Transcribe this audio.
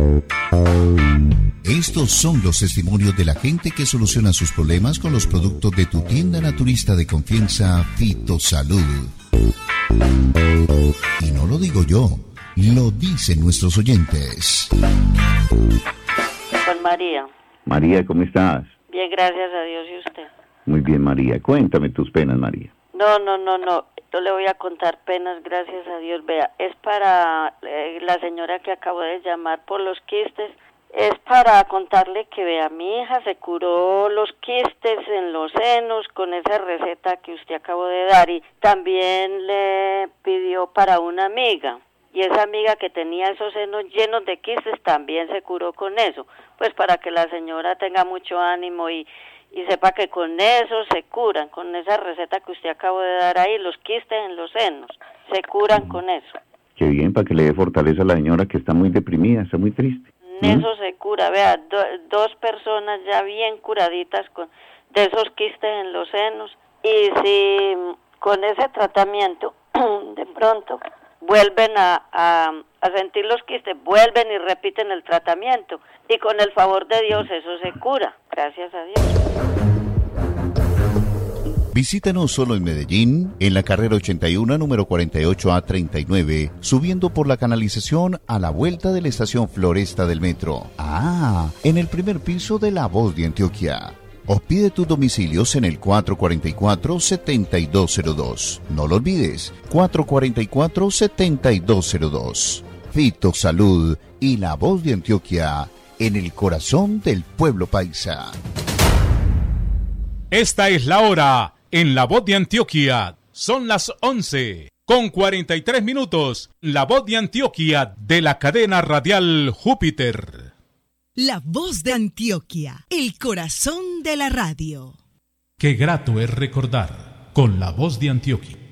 Estos son los testimonios de la gente que soluciona sus problemas con los productos de tu tienda naturista de confianza, Fitosalud. Y no lo digo yo, lo dicen nuestros oyentes. Con María. María, ¿cómo estás? Bien, gracias a Dios. ¿Y usted? Muy bien, María. Cuéntame tus penas, María. No. Yo le voy a contar penas, gracias a Dios. Vea, es para la señora que acabo de llamar por los quistes. Es para contarle que, vea, mi hija se curó los quistes en los senos con esa receta que usted acabó de dar, y también le pidió para una amiga. Y esa amiga que tenía esos senos llenos de quistes también se curó con eso. Pues para que la señora tenga mucho ánimo y sepa que con eso se curan, con esa receta que usted acabó de dar ahí, los quistes en los senos, se curan con eso. Qué bien, para que le dé fortaleza a la señora que está muy deprimida, está muy triste. Eso se cura, vea, dos personas ya bien curaditas de esos quistes en los senos, y si con ese tratamiento de pronto vuelven a sentir los quistes, vuelven y repiten el tratamiento, y con el favor de Dios eso se cura, gracias a Dios. Visítanos solo en Medellín, en la carrera 81, número 48A39, subiendo por la canalización a la vuelta de la estación Floresta del metro. En el primer piso de La Voz de Antioquia. O pide tus domicilios en el 444-7202. No lo olvides, 444-7202. Fitosalud y La Voz de Antioquia, en el corazón del pueblo paisa. Esta es la hora en La Voz de Antioquia. Son las 11:43. La Voz de Antioquia de la cadena radial Júpiter. La Voz de Antioquia, el corazón de la radio. Qué grato es recordar con La Voz de Antioquia.